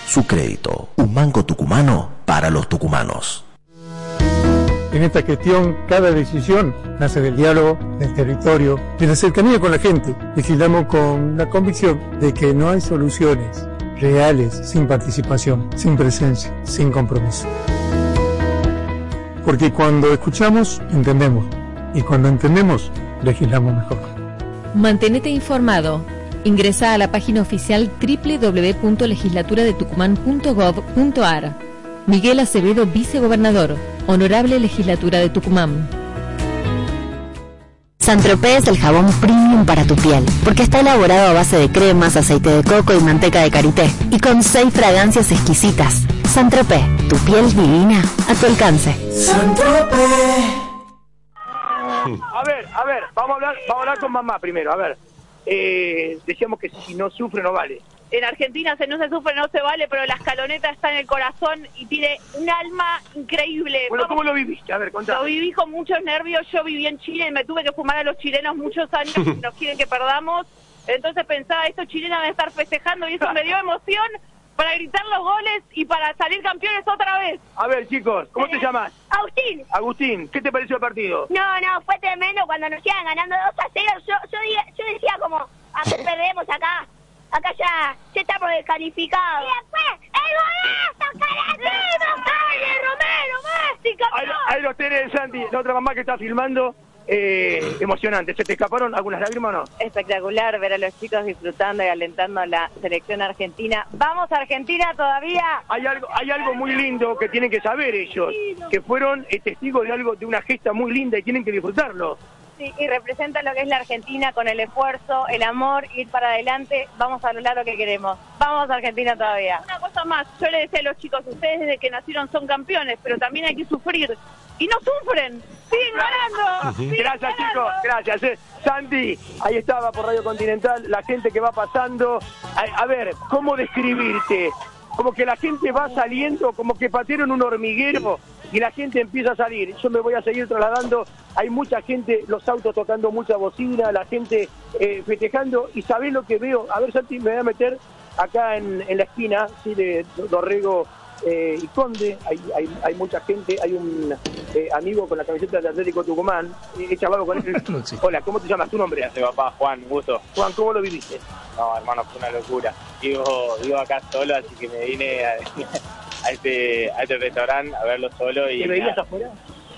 Su crédito, un banco tucumano para los tucumanos. En esta gestión, cada decisión nace del diálogo, del territorio, de la cercanía con la gente. Legislamos con la convicción de que no hay soluciones reales sin participación, sin presencia, sin compromiso. Porque cuando escuchamos, entendemos. Y cuando entendemos, legislamos mejor. Mantenete informado. Ingresa a la página oficial www.legislaturadetucumán.gov.ar. Miguel Acevedo, vicegobernador. Honorable Legislatura de Tucumán. Saint-Tropez es el jabón premium para tu piel, porque está elaborado a base de cremas, aceite de coco y manteca de karité, y con 6 fragancias exquisitas. Saint-Tropez, tu piel divina a tu alcance. Saint-Tropez. A ver, vamos a hablar con mamá primero, a ver. Decíamos que si no sufre no vale. En Argentina no se sufre, no se vale, pero la escaloneta está en el corazón y tiene un alma increíble. Bueno, ¿cómo lo viviste? A ver, contame. Lo viví con muchos nervios, yo viví en Chile y me tuve que fumar a los chilenos muchos años y nos quieren que perdamos. Entonces pensaba, estos chilenos van a estar festejando y eso me dio emoción para gritar los goles y para salir campeones otra vez. A ver, chicos, ¿cómo te llamas? Agustín. Agustín, ¿qué te pareció el partido? No, fue tremendo cuando nos iban ganando 2-0. Yo decía como, acá perdemos acá ya estamos descalificados. Y después, ¡el golazo, Caracino, Romero, Messi, campeón! Ahí los tenés, Santi, la otra mamá que está filmando. Emocionante. ¿Se te escaparon algunas lágrimas o no? Espectacular ver a los chicos disfrutando y alentando a la selección argentina. ¡Vamos Argentina todavía! Hay algo muy lindo que tienen que saber ellos, que fueron testigos de una gesta muy linda y tienen que disfrutarlo. Sí, y representa lo que es la Argentina con el esfuerzo, el amor, ir para adelante. Vamos a lograr lo que queremos. Vamos Argentina todavía. Una cosa más, yo le decía a los chicos, ustedes desde que nacieron son campeones, pero también hay que sufrir. Y no sufren, siguen ganando. Gracias chicos, gracias. Santi, ahí estaba por Radio Continental, la gente que va pasando. A ver, ¿cómo describirte? Como que la gente va saliendo, como que patearon un hormiguero y la gente empieza a salir. Yo me voy a seguir trasladando, hay mucha gente, los autos tocando mucha bocina, la gente festejando, y ¿sabés lo que veo? A ver, Santi, me voy a meter acá en la esquina, ¿sí? De Dorrego y Conde, hay mucha gente, hay un amigo con la camiseta de Atlético Tucumán, he charlado con él. Sí. Hola, ¿cómo te llamas? ¿Tu nombre? Gracias, papá, Juan, un gusto. Juan, ¿cómo lo viviste? No, hermano, fue una locura. Vivo acá solo, así que me vine a este restaurante a verlo solo. Y ¿te veías afuera?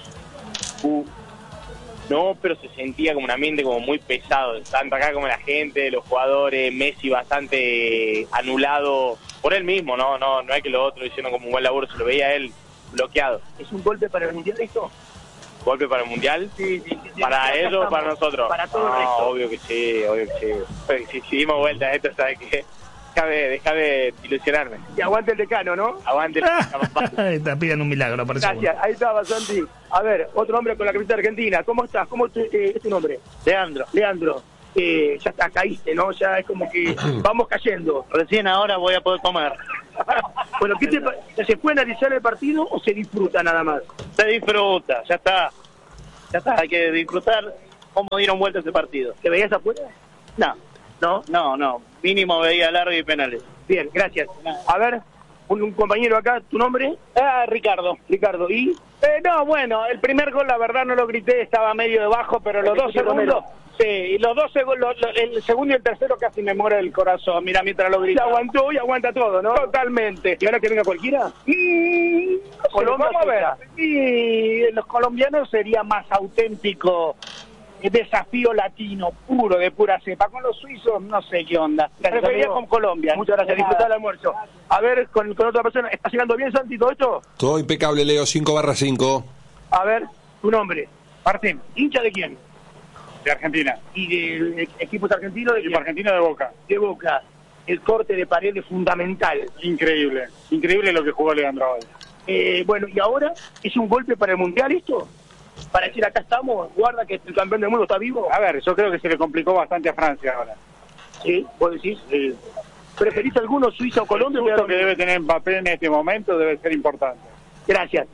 No, pero se sentía como un ambiente como muy pesado, tanto acá como la gente, los jugadores, Messi bastante anulado por él mismo, no es que los otros hicieron como un buen laburo, se lo veía él bloqueado. ¿Es un golpe para el Mundial esto? ¿Golpe para el Mundial? Sí. ¿Para ellos o para nosotros? Para todo el resto. Obvio que sí. Si dimos vuelta a esto, ¿sabes qué? Déjame ilusionarme. Y aguante el decano, ¿no? Aguante el decano. Te piden un milagro, por eso. Gracias, ahí estaba, Santi. A ver, otro hombre con la camiseta argentina. ¿Cómo estás? ¿Cómo es tu nombre? Leandro. Ya está, caíste, ¿no? Ya es como que vamos cayendo. Recién ahora voy a poder comer. Bueno, ¿se puede analizar el partido o se disfruta nada más? Se disfruta, ya está, hay que disfrutar cómo dieron vuelta ese partido. ¿Te veías afuera? No, mínimo veía largo y penales. Bien, gracias. A ver, un compañero acá, ¿tu nombre? Ricardo, ¿y? No, bueno, el primer gol la verdad no lo grité, estaba medio debajo, pero los dos segundos... Sí, y los dos segundos, el segundo y el tercero casi me muere el corazón, mira, mientras lo grito. Se aguantó y aguanta todo, ¿no? Totalmente. ¿Y ahora que venga cualquiera? Colombia, vamos a ver. Y los colombianos sería más auténtico, desafío latino, puro, de pura cepa. Con los suizos no sé qué onda. Preferiría con Colombia. Muchas gracias, disfrutar el almuerzo. A ver, con otra persona, ¿está llegando bien, Santi, todo esto? Todo impecable, Leo, 5/5. A ver, tu nombre. Martín. ¿Hincha de quién? De Argentina. ¿Y de equipos argentinos? Equipo argentino de Boca. De Boca. El corte de pared es fundamental. Increíble lo que jugó Leandro hoy. Bueno, ¿y ahora es un golpe para el Mundial esto? Para decir, acá estamos, guarda que el campeón del mundo está vivo. A ver, yo creo que se le complicó bastante a Francia ahora. ¿Sí? ¿Vos decís? ¿Preferís alguno, Suiza o Colombia? El susto que debe tener Mbappé en este momento debe ser importante. Gracias.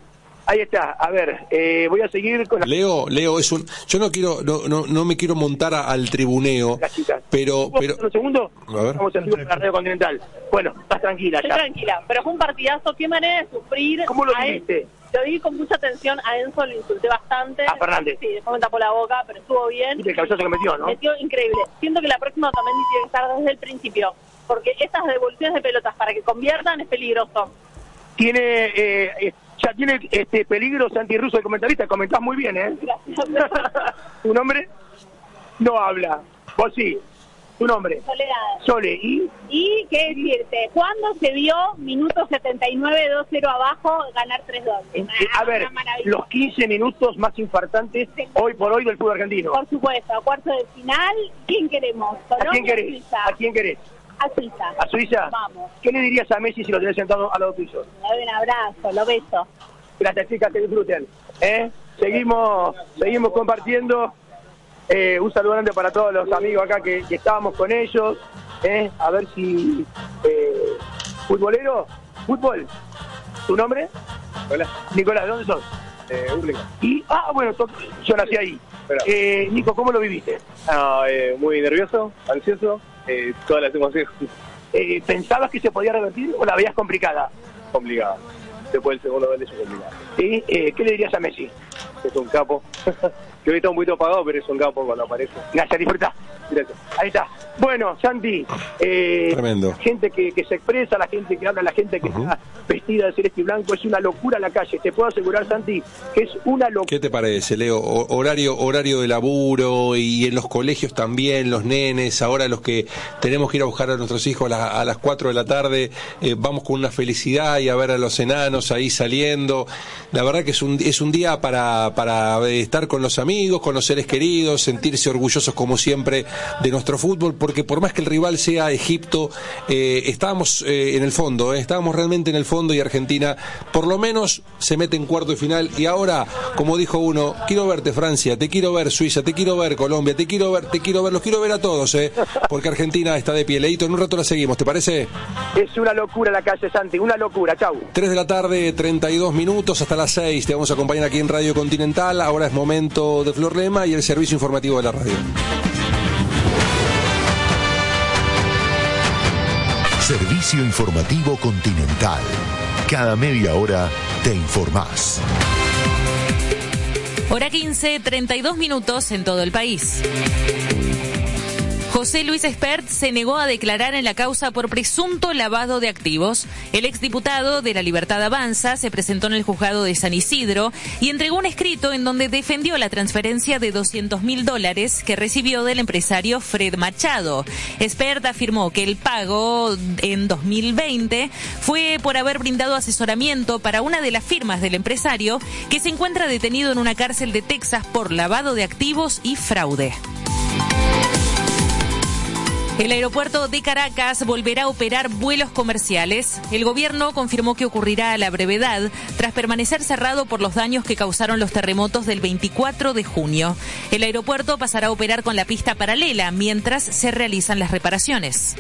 Ahí está, a ver, voy a seguir con la... Leo, yo no me quiero montar al tribuneo, pero... ¿Un segundo? A ver. Vamos a seguir con la Radio Continental. Bueno, estás tranquila ya. Estoy tranquila, pero fue un partidazo, qué manera de sufrir. ¿Cómo lo viste? Lo vi con mucha atención, a Enzo lo insulté bastante. A Fernández. Sí, después me tapó la boca, pero estuvo bien. Y el cabezazo que metió, ¿no? Metió increíble. Siento que la próxima también tiene que estar desde el principio, porque estas devoluciones de pelotas para que conviertan es peligroso. Ya tiene peligro Santi Russo, el comentarista. Comentás muy bien, ¿eh? Gracias. ¿Tu nombre? No habla. Vos sí. ¿Tu nombre? Soledad. Sole. ¿Y qué decirte? ¿Cuándo se vio minuto 79, 2-0 abajo, ganar 3-2? A ver, los 15 minutos más infartantes hoy por hoy del fútbol argentino. Por supuesto, a cuarto de final, ¿quién queremos? ¿A quién querés? ¿A quién querés? A Suiza. ¿A Suiza? Vamos. ¿Qué le dirías a Messi si lo tenés sentado al lado tuyo? Le doy un abrazo, lo beso. Gracias, chicas, que disfruten. Seguimos compartiendo. Un saludo grande para todos los amigos acá que estábamos con ellos. A ver si... ¿Futbolero? ¿Fútbol? ¿Tu nombre? Hola. Nicolás, ¿de dónde sos? Ública. Bueno, yo nací ahí. Nico, ¿cómo lo viviste? Muy nervioso, ansioso, todas las emociones. ¿Pensabas que se podía revertir o la veías complicada? Complicada. Después del segundo gol es complicado. ¿Sí? ¿Qué le dirías a Messi? Es un capo. Que hoy está un poquito apagado, pero es un capo cuando aparece. Gracias, disfrutá. Gracias. Ahí está. Bueno, Santi, tremendo. Gente que se expresa, la gente que habla, la gente que está vestida de celeste y blanco, es una locura la calle. Te puedo asegurar, Santi, que es una locura. ¿Qué te parece, Leo? Horario de laburo y en los colegios también, los nenes, ahora los que tenemos que ir a buscar a nuestros hijos a las 4 de la tarde, vamos con una felicidad y a ver a los enanos ahí saliendo. La verdad que es un día para estar con los amigos, con los seres queridos, sentirse orgullosos como siempre de nuestro fútbol, porque por más que el rival sea Egipto, estábamos en el fondo, estábamos realmente en el fondo, y Argentina por lo menos se mete en cuarto de final. Y ahora, como dijo uno, quiero verte Francia, te quiero ver Suiza, te quiero ver Colombia, te quiero ver, los quiero ver a todos, porque Argentina está de pie. Leito, en un rato la seguimos, ¿te parece? Es una locura la calle, Santi, una locura. Chau. 3 de la tarde, 32 minutos, hasta las 6 te vamos a acompañar aquí en Radio Continental. Ahora es momento de Flor Lema y el servicio informativo de la radio. Servicio informativo Continental. Cada media hora te informás. Hora 15, 32 minutos en todo el país. José Luis Espert se negó a declarar en la causa por presunto lavado de activos. El exdiputado de La Libertad Avanza se presentó en el juzgado de San Isidro y entregó un escrito en donde defendió la transferencia de $200.000 que recibió del empresario Fred Machado. Espert afirmó que el pago en 2020 fue por haber brindado asesoramiento para una de las firmas del empresario, que se encuentra detenido en una cárcel de Texas por lavado de activos y fraude. El aeropuerto de Caracas volverá a operar vuelos comerciales. El gobierno confirmó que ocurrirá a la brevedad, tras permanecer cerrado por los daños que causaron los terremotos del 24 de junio. El aeropuerto pasará a operar con la pista paralela mientras se realizan las reparaciones.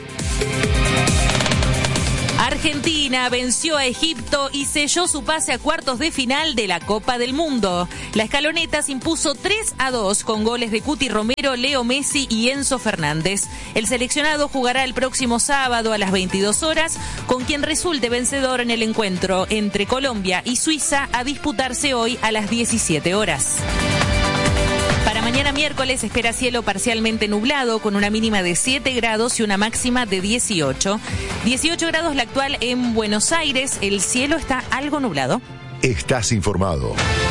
Argentina venció a Egipto y selló su pase a cuartos de final de la Copa del Mundo. La escaloneta se impuso 3-2 con goles de Cuti Romero, Leo Messi y Enzo Fernández. El seleccionado jugará el próximo sábado a las 22 horas con quien resulte vencedor en el encuentro entre Colombia y Suiza, a disputarse hoy a las 17 horas. Para mañana miércoles espera cielo parcialmente nublado con una mínima de 7 grados y una máxima de 18. 18 grados la actual en Buenos Aires, el cielo está algo nublado. Estás informado.